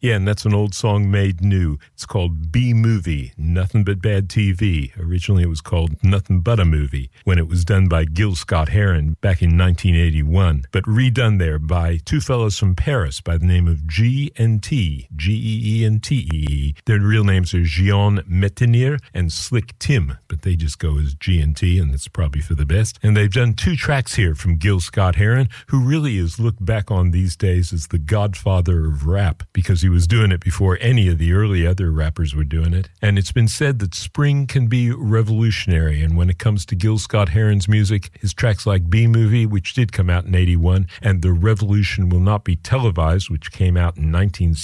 Yeah, and that's an old song made new. It's called B-Movie, Nothing But Bad TV. Originally it was called Nothing But a Movie when it was done by Gil Scott-Heron back in 1981, but redone there by two fellows from Paris by the name of G&T, G-E-E-N-T-E-E. Their real names are Gian Metenier and Slick Tim, but they just go as G&T, and that's probably for the best. And they've done two tracks here from Gil Scott-Heron, who really is looked back on these days as the godfather of rap, because he was doing it before any of the early other rappers were doing it. And it's been said that spring can be revolutionary, and when it comes to Gil Scott-Heron's music, his tracks like B-Movie, which did come out in 81, and The Revolution Will Not Be Televised, which came out in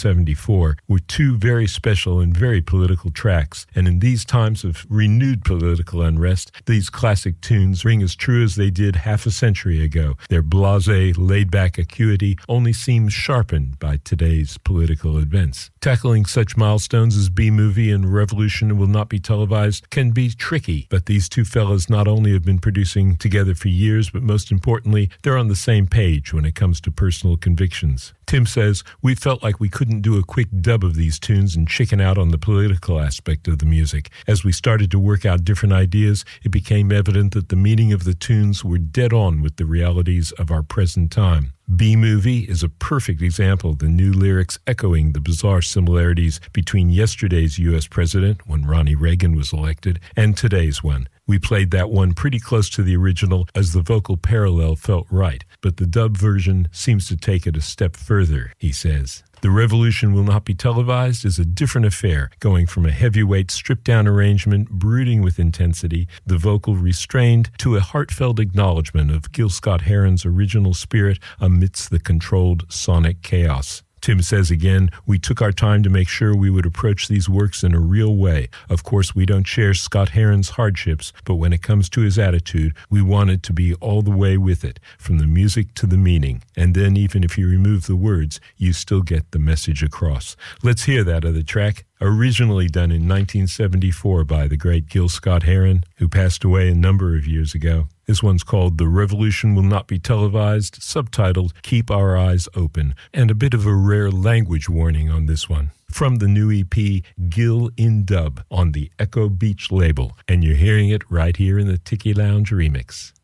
1974, were two very special and very political tracks. And in these times of renewed political unrest, these classic tunes ring as true as they did half a century ago. Their blasé, laid-back acuity only seems sharpened by today's political events. Tackling such milestones as B-Movie and Revolution Will Not Be Televised can be tricky, but these two fellas not only have been producing together for years, but most importantly, they're on the same page when it comes to personal convictions. Tim says, "We felt like we couldn't do a quick dub of these tunes and chicken out on the political aspect of the music. As we started to work out different ideas, it became evident that the meaning of the tunes were dead on with the realities of our present time." B-Movie is a perfect example of the new lyrics echoing the bizarre similarities between yesterday's U.S. president, when Ronnie Reagan was elected, and today's one. We played that one pretty close to the original as the vocal parallel felt right, but the dub version seems to take it a step further, he says. The Revolution Will Not Be Televised is a different affair, going from a heavyweight stripped-down arrangement brooding with intensity, the vocal restrained, to a heartfelt acknowledgement of Gil Scott-Heron's original spirit amidst the controlled sonic chaos. Tim says again, "We took our time to make sure we would approach these works in a real way. Of course, we don't share Scott-Heron's hardships, but when it comes to his attitude, we wanted to be all the way with it, from the music to the meaning. And then even if you remove the words, you still get the message across." Let's hear that other track. Originally done in 1974 by the great Gil Scott-Heron, who passed away a number of years ago. This one's called The Revolution Will Not Be Televised, subtitled Keep Our Eyes Open, and a bit of a rare language warning on this one. From the new EP, Gil in Dub, on the Echo Beach label, and you're hearing it right here in the Tiki Lounge remix.